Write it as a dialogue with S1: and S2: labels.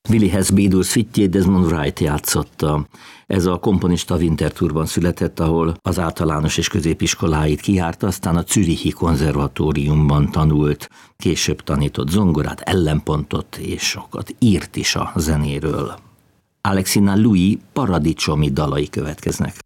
S1: Willi Beatles fittjét Desmond Wright játszotta. Ez a komponista Winterthurban született, ahol az általános és középiskoláit kijárta, aztán a Zürichi konzervatóriumban tanult, később tanított zongorát, ellenpontot és sokat írt is a zenéről. Alexina Louis paradicsomi dalai következnek.